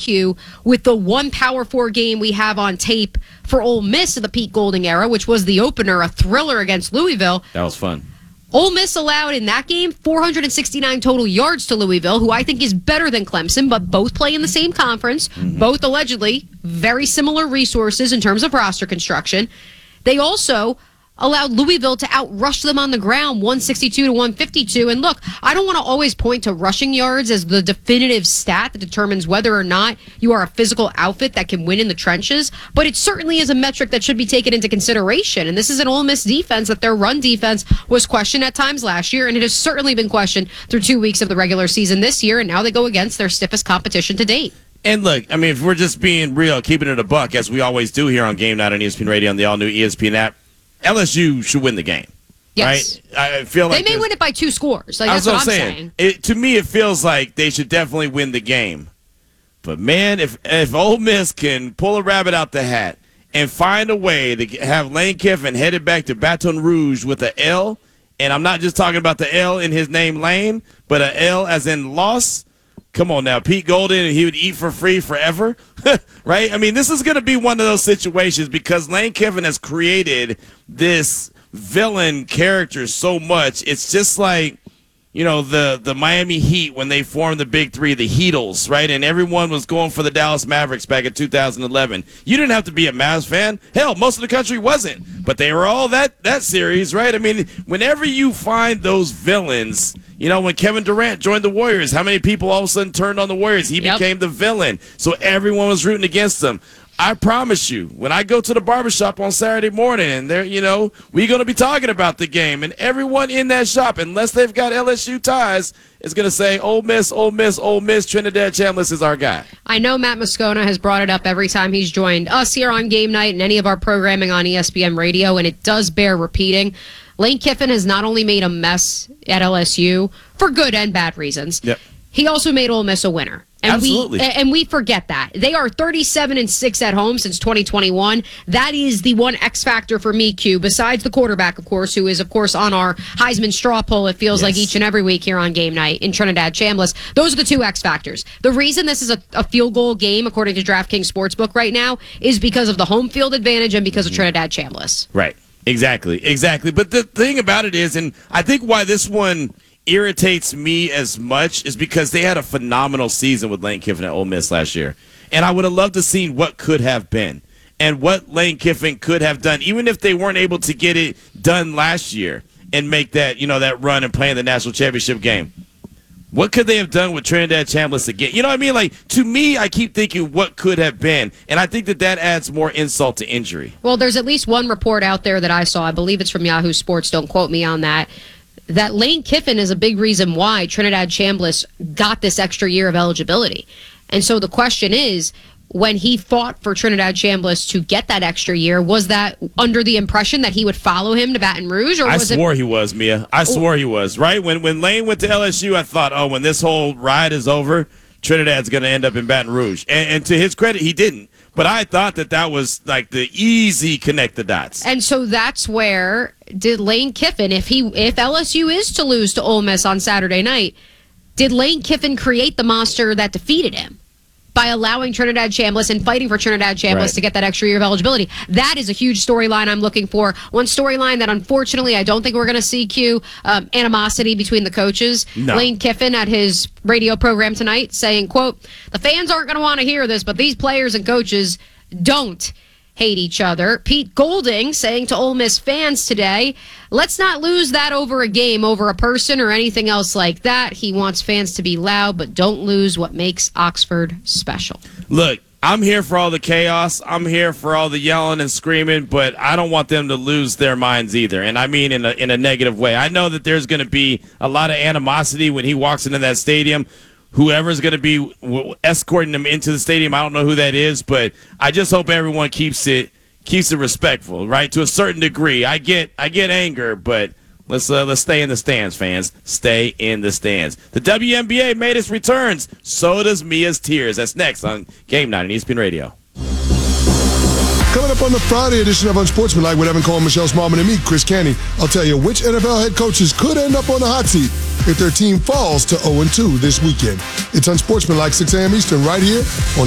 Q, with the one Power 4 game we have on tape for Ole Miss in the Pete Golding era, which was the opener, a thriller against Louisville. That was fun. Ole Miss allowed in that game 469 total yards to Louisville, who I think is better than Clemson, but both play in the same conference. Both allegedly very similar resources in terms of roster construction. They also allowed Louisville to outrush them on the ground, 162 to 152. And look, I don't want to always point to rushing yards as the definitive stat that determines whether or not you are a physical outfit that can win in the trenches, but it certainly is a metric that should be taken into consideration. And this is an Ole Miss defense that their run defense was questioned at times last year, and it has certainly been questioned through 2 weeks of the regular season this year, and now they go against their stiffest competition to date. And look, I mean, if we're just being real, keeping it a buck, as we always do here on Game Night on ESPN Radio and the all-new ESPN app, LSU should win the game. Yes. Right? I feel like they may win it by 2 scores. Like, that's what I'm saying. To me, it feels like they should definitely win the game. But, man, if Ole Miss can pull a rabbit out the hat and find a way to have Lane Kiffin headed back to Baton Rouge with an L, and I'm not just talking about the L in his name, Lane, but an L as in loss. Come on now, Pete Golding, he would eat for free forever, right? I mean, this is going to be one of those situations because Lane Kiffin has created this villain character so much. It's just like, you know, the Miami Heat when they formed the Big Three, the Heatles, right? And everyone was going for the Dallas Mavericks back in 2011. You didn't have to be a Mavs fan. Hell, most of the country wasn't. But they were all that series, right? I mean, whenever you find those villains, you know, when Kevin Durant joined the Warriors, how many people all of a sudden turned on the Warriors? He became the villain. So everyone was rooting against them. I promise you, when I go to the barbershop on Saturday morning and they're, you know, we're going to be talking about the game, and everyone in that shop, unless they've got LSU ties, is going to say, Ole Miss, Ole Miss, Ole Miss, Trinidad Chambliss is our guy. I know Matt Moscona has brought it up every time he's joined us here on Game Night and any of our programming on ESPN Radio, and it does bear repeating. Lane Kiffin has not only made a mess at LSU for good and bad reasons, he also made Ole Miss a winner. And Absolutely. We forget that. They are 37-6 at home since 2021. That is the one X factor for me, Q, besides the quarterback, of course, who is, of course, on our Heisman straw poll, it feels like each and every week here on Game Night in Trinidad Chambliss. Those are the 2 X factors. The reason this is a field goal game, according to DraftKings Sportsbook right now, is because of the home field advantage and because of Trinidad Chambliss. Right. Exactly. But the thing about it is, and I think why this one irritates me as much is because they had a phenomenal season with Lane Kiffin at Ole Miss last year. And I would have loved to see what could have been and what Lane Kiffin could have done, even if they weren't able to get it done last year and make that, you know, that run and play in the national championship game. What could they have done with Trinidad Chambliss again? You know what I mean? Like, to me, I keep thinking what could have been. And I think that adds more insult to injury. Well, there's at least one report out there that I saw. I believe it's from Yahoo Sports. Don't quote me on that. That Lane Kiffin is a big reason why Trinidad Chambliss got this extra year of eligibility. And so the question is, when he fought for Trinidad Chambliss to get that extra year, was that under the impression that he would follow him to Baton Rouge? Or I swore he was, Mia. I swore he was, right? When Lane went to LSU, I thought, oh, when this whole ride is over, Trinidad's going to end up in Baton Rouge. And to his credit, he didn't. But I thought that was like the easy connect the dots. And so that's where did Lane Kiffin, if LSU is to lose to Ole Miss on Saturday night, did Lane Kiffin create the monster that defeated him by allowing Trinidad Chambliss and fighting for Trinidad Chambliss to get that extra year of eligibility? That is a huge storyline I'm looking for. One storyline that unfortunately I don't think we're going to see, Q, animosity between the coaches. No. Lane Kiffin at his radio program tonight saying, quote, the fans aren't going to want to hear this, but these players and coaches don't hate each other. Pete Golding saying to Ole Miss fans today, let's not lose that over a game, over a person or anything else like that. He wants fans to be loud, but don't lose what makes Oxford special. Look, I'm here for all the chaos. I'm here for all the yelling and screaming, but I don't want them to lose their minds either. And I mean in a negative way. I know that there's going to be a lot of animosity when he walks into that stadium. Whoever's going to be escorting him into the stadium, I don't know who that is, but I just hope everyone keeps it respectful, right? To a certain degree. I get anger, but let's stay in the stands, fans. Stay in the stands. The WNBA made its returns. So does Mia's tears. That's next on Game Night on ESPN Radio. Coming up on the Friday edition of Unsportsmanlike with Evan Cole, Michelle Smallman, and me, Chris Canty, I'll tell you which NFL head coaches could end up on the hot seat if their team falls to 0-2 this weekend. It's Unsportsmanlike, 6 a.m. Eastern, right here on